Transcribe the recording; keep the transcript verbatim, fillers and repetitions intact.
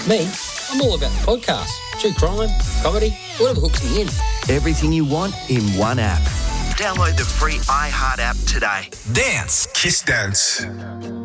Me, I'm all about the podcast. True crime, comedy, whatever hooks me in. Everything you want in one app. Download the free iHeart app today. Dance. Kiss Dance.